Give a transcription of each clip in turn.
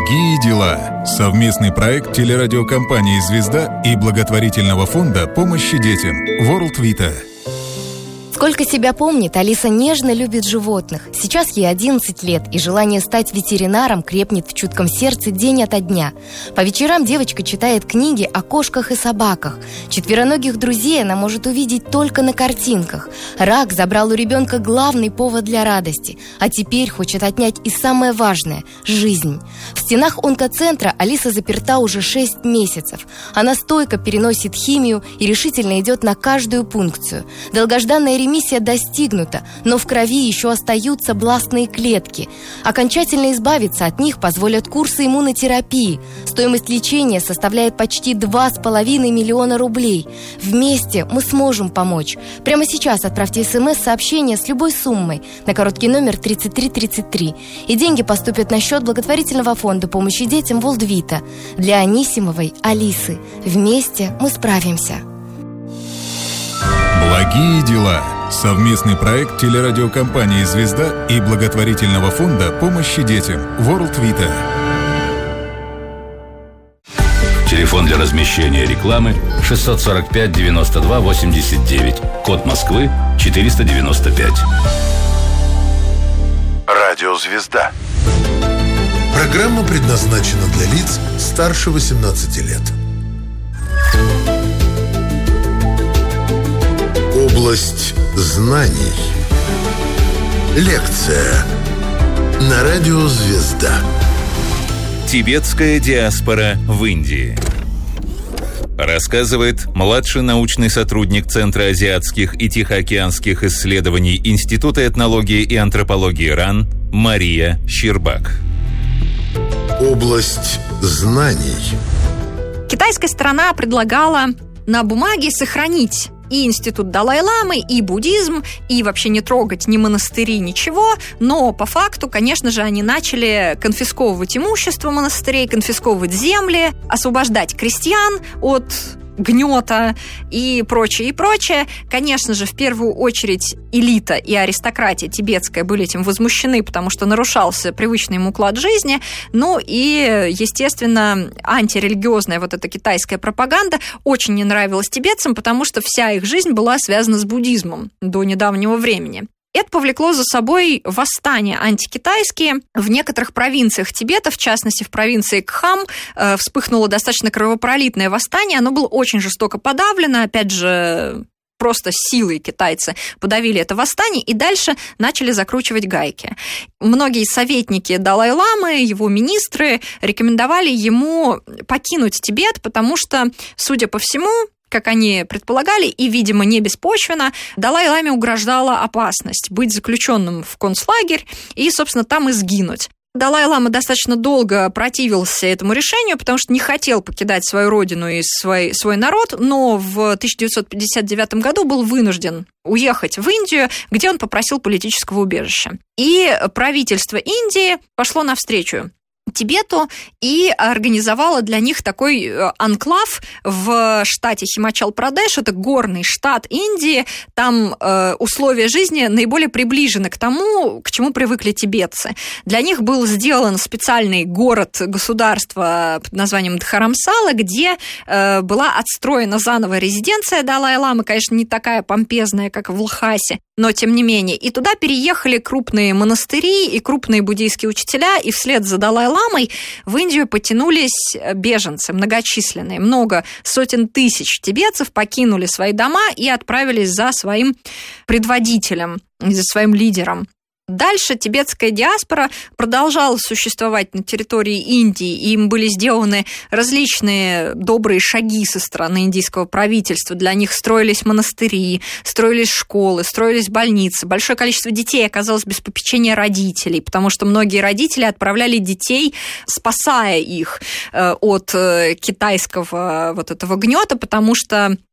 Благие дела. Совместный проект телерадиокомпании «Звезда» и благотворительного фонда помощи детям World Vita. Сколько себя помнит, Алиса нежно любит животных. Сейчас ей 11 лет, и желание стать ветеринаром крепнет в чутком сердце день ото дня. По вечерам девочка читает книги о кошках и собаках. Четвероногих друзей она может увидеть только на картинках. Рак забрал у ребенка главный повод для радости, а теперь хочет отнять и самое важное – жизнь. В стенах онкоцентра Алиса заперта уже 6 месяцев. Она стойко переносит химию и решительно идет на каждую пункцию. Долгожданная ремиссия достигнута, но в крови еще остаются бластные клетки. Окончательно избавиться от них позволят курсы иммунотерапии. Стоимость лечения составляет почти 2,5 миллиона рублей. Вместе мы сможем помочь. Прямо сейчас отправьте СМС-сообщение с любой суммой на короткий номер 3333. И деньги поступят на счет благотворительного фонда помощи детям World Vita для Анисимовой Алисы. Вместе мы справимся. Благие дела. Совместный проект телерадиокомпании «Звезда» и благотворительного фонда помощи детям World Vita. Телефон для размещения рекламы 645 92 89. Код Москвы 495. Радио «Звезда». Программа предназначена для лиц старше 18 лет. Область знаний. Лекция на радио «Звезда». Тибетская диаспора в Индии. Рассказывает младший научный сотрудник Центра азиатских и тихоокеанских исследований Института этнологии и антропологии РАН Мария Щербак. Область знаний. Китайская сторона предлагала на бумаге сохранить и институт Далай-ламы, и буддизм, и вообще не трогать ни монастыри, ничего. Но по факту, конечно же, они начали конфисковывать имущество монастырей, конфисковывать земли, освобождать крестьян от гнета и прочее, и прочее. Конечно же, в первую очередь элита и аристократия тибетская были этим возмущены, потому что нарушался привычный им уклад жизни. Ну и, естественно, антирелигиозная вот эта китайская пропаганда очень не нравилась тибетцам, потому что вся их жизнь была связана с буддизмом до недавнего времени. Это повлекло за собой восстания антикитайские. В некоторых провинциях Тибета, в частности в провинции Кхам, вспыхнуло достаточно кровопролитное восстание. Оно было очень жестоко подавлено, опять же, просто силой китайцы подавили это восстание и дальше начали закручивать гайки. Многие советники Далай-ламы, его министры рекомендовали ему покинуть Тибет, потому что, судя по всему, как они предполагали, и, видимо, не беспочвенно, Далай-ламе угрожала опасность быть заключенным в концлагерь и, собственно, там и сгинуть. Далай-лама достаточно долго противился этому решению, потому что не хотел покидать свою родину и свой народ, но в 1959 году был вынужден уехать в Индию, где он попросил политического убежища. И правительство Индии пошло навстречу Тибету и организовала для них такой анклав в штате Химачал-Прадеш. Это горный штат Индии. Там условия жизни наиболее приближены к тому, к чему привыкли тибетцы. Для них был сделан специальный город-государство под названием Дхарамсала, где была отстроена заново резиденция Далай-ламы, конечно, не такая помпезная, как в Лхасе, но тем не менее. И туда переехали крупные монастыри и крупные буддийские учителя, и вслед за Далай-ламой в Индию потянулись беженцы многочисленные. Много сотен тысяч тибетцев покинули свои дома и отправились за своим предводителем, за своим лидером. Дальше тибетская диаспора продолжала существовать на территории Индии, и им были сделаны различные добрые шаги со стороны индийского правительства. Для них строились монастыри, строились школы, строились больницы. Большое количество детей оказалось без попечения родителей, потому что многие родители отправляли детей, спасая их от китайского вот этого гнета, потому что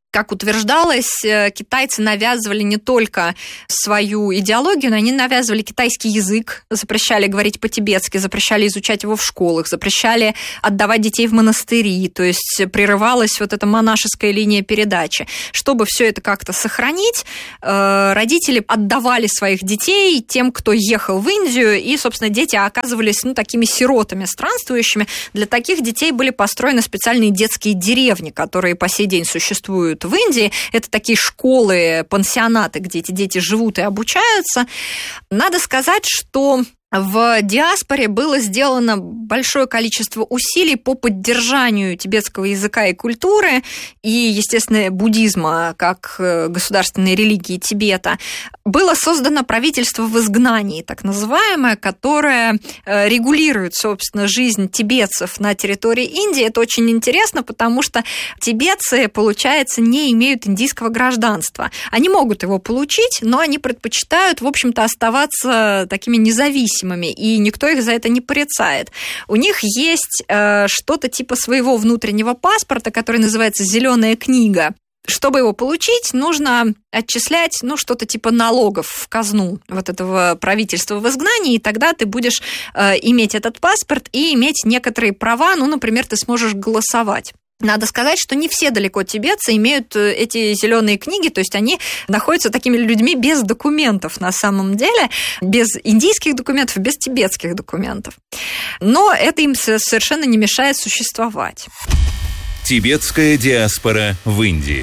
Как утверждалось, китайцы навязывали не только свою идеологию, но они навязывали китайский язык, запрещали говорить по-тибетски, запрещали изучать его в школах, запрещали отдавать детей в монастыри, то есть прерывалась вот эта монашеская линия передачи. Чтобы все это как-то сохранить, родители отдавали своих детей тем, кто ехал в Индию, и, собственно, дети оказывались такими сиротами странствующими. Для таких детей были построены специальные детские деревни, которые по сей день существуют в Индии. Это такие школы, пансионаты, где эти дети живут и обучаются. Надо сказать, что в диаспоре было сделано большое количество усилий по поддержанию тибетского языка и культуры и, естественно, буддизма как государственной религии Тибета. Было создано правительство в изгнании, так называемое, которое регулирует, собственно, жизнь тибетцев на территории Индии. Это очень интересно, потому что тибетцы, получается, не имеют индийского гражданства. Они могут его получить, но они предпочитают, в общем-то, оставаться такими независимыми, и никто их за это не порицает. У них есть что-то типа своего внутреннего паспорта, который называется «зеленая книга». Чтобы его получить, нужно отчислять, что-то типа налогов в казну вот этого правительства в изгнании, и тогда ты будешь иметь этот паспорт и иметь некоторые права, например, ты сможешь голосовать. Надо сказать, что не все далеко тибетцы имеют эти зеленые книги, то есть они находятся такими людьми без документов на самом деле, без индийских документов, без тибетских документов. Но это им совершенно не мешает существовать. Тибетская диаспора в Индии.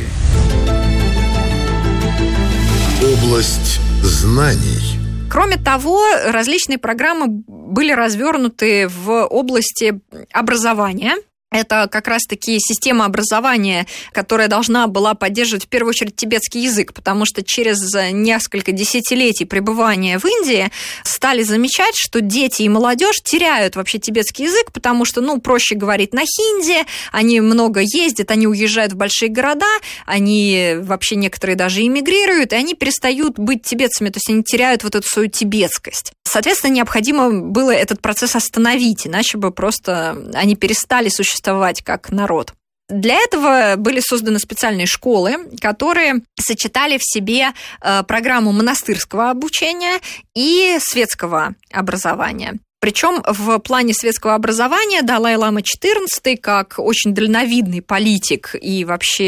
Область знаний. Кроме того, различные программы были развернуты в области образования. Это как раз-таки система образования, которая должна была поддерживать в первую очередь тибетский язык, потому что через несколько десятилетий пребывания в Индии стали замечать, что дети и молодежь теряют вообще тибетский язык, потому что, проще говорить на хинди, они много ездят, они уезжают в большие города, они вообще некоторые даже эмигрируют, и они перестают быть тибетцами, то есть они теряют вот эту свою тибетскость. Соответственно, необходимо было этот процесс остановить, иначе бы просто они перестали существовать как народ. Для этого были созданы специальные школы, которые сочетали в себе программу монастырского обучения и светского образования. Причем в плане светского образования Далай-лама XIV, как очень дальновидный политик и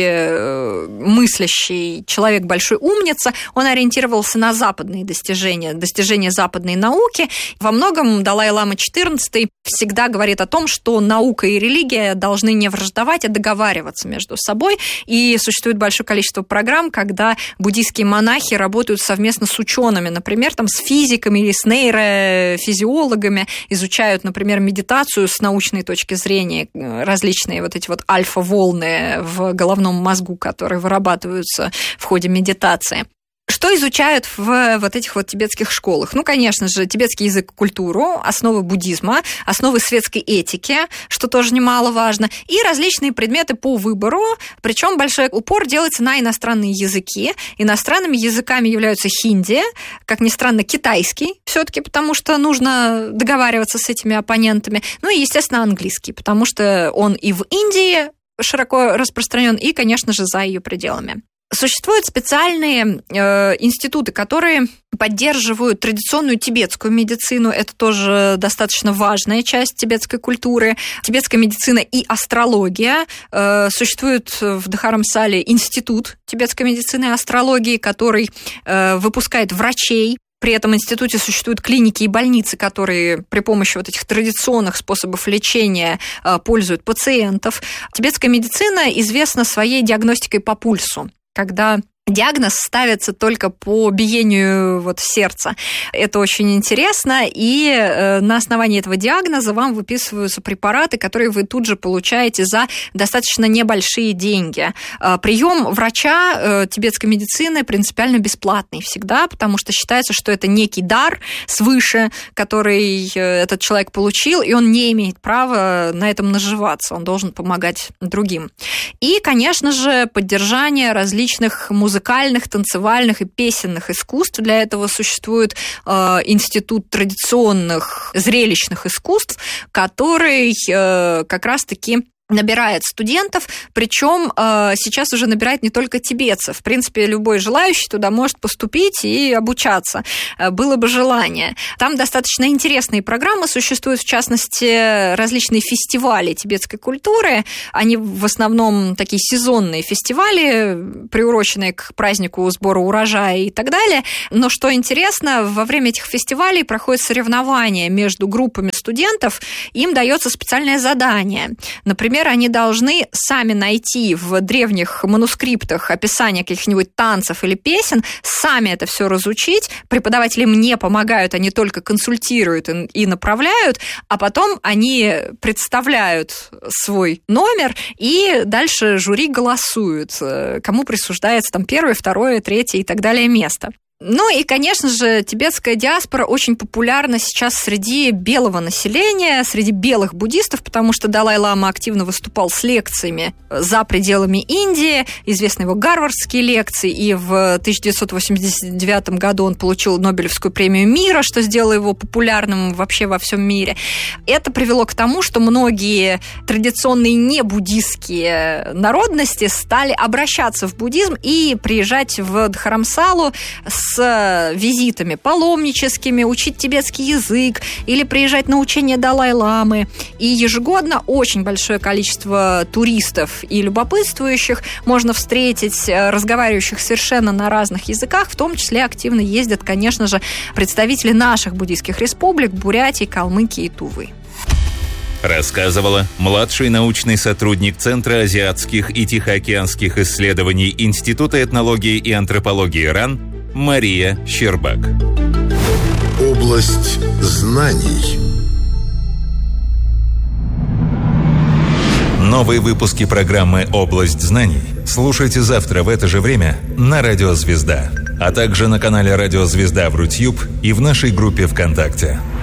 вообще мыслящий человек, большой умница, он ориентировался на западные достижения западной науки. Во многом Далай-лама XIV всегда говорит о том, что наука и религия должны не враждовать, а договариваться между собой. И существует большое количество программ, когда буддийские монахи работают совместно с учеными, например, с физиками или с нейрофизиологами, изучают, например, медитацию с научной точки зрения, различные вот эти вот альфа-волны в головном мозгу, которые вырабатываются в ходе медитации. Что изучают в вот этих вот тибетских школах? Конечно же, тибетский язык и культуру, основы буддизма, основы светской этики, что тоже немаловажно, и различные предметы по выбору, причем большой упор делается на иностранные языки. Иностранными языками являются хинди, как ни странно, китайский все-таки, потому что нужно договариваться с этими оппонентами, и, естественно, английский, потому что он и в Индии широко распространен, и, конечно же, за ее пределами. Существуют специальные институты, которые поддерживают традиционную тибетскую медицину. Это тоже достаточно важная часть тибетской культуры. Тибетская медицина и астрология. Существует в Дхарамсале институт тибетской медицины и астрологии, который выпускает врачей. При этом институте существуют клиники и больницы, которые при помощи вот этих традиционных способов лечения пользуют пациентов. Тибетская медицина известна своей диагностикой по пульсу, когда диагноз ставится только по биению сердца. Это очень интересно, и на основании этого диагноза вам выписываются препараты, которые вы тут же получаете за достаточно небольшие деньги. Прием врача тибетской медицины принципиально бесплатный всегда, потому что считается, что это некий дар свыше, который этот человек получил, и он не имеет права на этом наживаться, он должен помогать другим. И, конечно же, поддержание различных музыкальных, танцевальных и песенных искусств. Для этого существует институт традиционных зрелищных искусств, который как раз-таки набирает студентов, причем сейчас уже набирает не только тибетцев. В принципе, любой желающий туда может поступить и обучаться. Было бы желание. Там достаточно интересные программы существуют, в частности, различные фестивали тибетской культуры. Они в основном такие сезонные фестивали, приуроченные к празднику сбора урожая и так далее. Но что интересно, во время этих фестивалей проходят соревнования между группами студентов. Им дается специальное задание. Например, они должны сами найти в древних манускриптах описание каких-нибудь танцев или песен, сами это все разучить. Преподаватели им не помогают, они только консультируют и направляют, а потом они представляют свой номер, и дальше жюри голосует, кому присуждается там 1, 2, 3 и так далее место. Ну и, конечно же, тибетская диаспора очень популярна сейчас среди белого населения, среди белых буддистов, потому что Далай-лама активно выступал с лекциями за пределами Индии, известны его гарвардские лекции, и в 1989 году он получил Нобелевскую премию мира, что сделало его популярным вообще во всем мире. Это привело к тому, что многие традиционные небуддистские народности стали обращаться в буддизм и приезжать в Дхарамсалу с визитами паломническими, учить тибетский язык или приезжать на учение Далай-ламы. И ежегодно очень большое количество туристов и любопытствующих можно встретить, разговаривающих совершенно на разных языках, в том числе активно ездят, конечно же, представители наших буддийских республик Бурятии, Калмыкии и Тувы. Рассказывала младший научный сотрудник Центра азиатских и тихоокеанских исследований Института этнологии и антропологии РАН Мария Щербак. Область знаний. Новые выпуски программы «Область знаний» слушайте завтра в это же время на Радио Звезда, а также на канале Радио Звезда в Рутьюб и в нашей группе ВКонтакте.